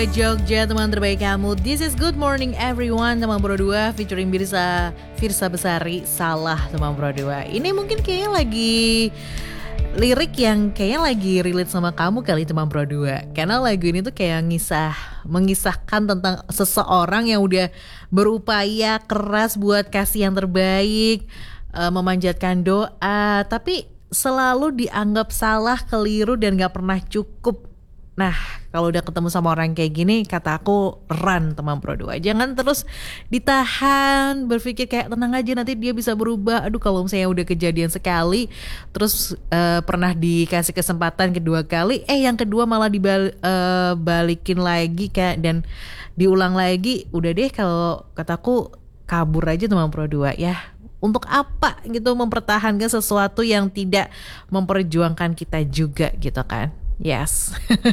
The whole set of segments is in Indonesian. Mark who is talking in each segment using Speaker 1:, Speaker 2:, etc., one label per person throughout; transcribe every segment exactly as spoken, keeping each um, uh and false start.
Speaker 1: Jogja, teman terbaik kamu. This is Good Morning Everyone, teman Pro dua featuring Birsa Firsa Besari, Salah, teman Pro dua. Ini mungkin kayaknya lagi lirik yang kayaknya lagi relate sama kamu kali, teman Pro dua. Karena lagu ini tuh kayak ngisah, mengisahkan tentang seseorang yang udah berupaya keras buat kasih yang terbaik, uh, memanjatkan doa, tapi selalu dianggap salah, keliru, dan gak pernah cukup. Nah, kalau udah ketemu sama orang kayak gini, kata aku run, teman Pro dua. Jangan terus ditahan, berpikir kayak tenang aja nanti dia bisa berubah. Aduh, kalau misalnya udah kejadian sekali, terus uh, pernah dikasih kesempatan kedua kali, eh yang kedua malah dibalikin uh, lagi kayak dan diulang lagi. Udah deh, kalau kataku kabur aja, teman Pro dua ya. Untuk apa gitu mempertahankan sesuatu yang tidak memperjuangkan kita juga gitu kan. Yes.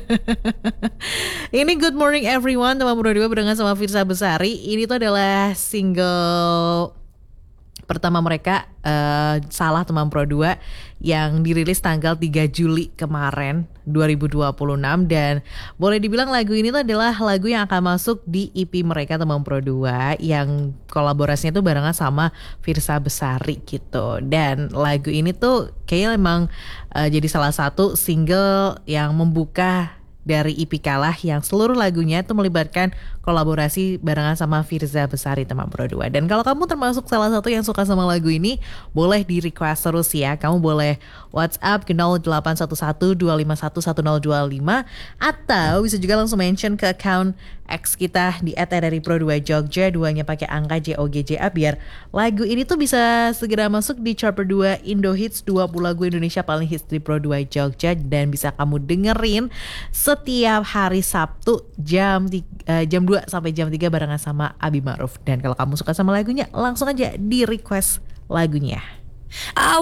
Speaker 1: Ini Good Morning Everyone, teman Pro dua barengan sama Firsa Besari. Ini tuh adalah single pertama mereka, uh, Salah, teman Pro dua, yang dirilis tanggal tiga Juli kemarin dua ribu dua puluh enam. Dan boleh dibilang lagu ini tuh adalah lagu yang akan masuk di E P mereka, teman Pro dua, yang kolaborasinya tuh barengan sama Firsa Besari gitu. Dan lagu ini tuh kayaknya memang uh, jadi salah satu single yang membuka dari E P Kalah, yang seluruh lagunya itu melibatkan kolaborasi barengan sama Firsa Besari, teman Pro dua. Dan kalau kamu termasuk salah satu yang suka sama lagu ini, boleh di request terus ya. Kamu boleh WhatsApp ke nol delapan satu satu dua lima satu satu nol dua lima, atau bisa juga langsung mention ke account X kita di et r r i pro dua Jogja, duanya pakai angka J O G J A, biar lagu ini tuh bisa segera masuk di chart berdua Indo Hits dua puluh lagu Indonesia paling hits di Pro dua Jogja, dan bisa kamu dengerin setiap hari Sabtu jam tiga, uh, jam dua sampai jam tiga barengan sama Abi Ma'ruf. Dan kalau kamu suka sama lagunya, langsung aja di request lagunya.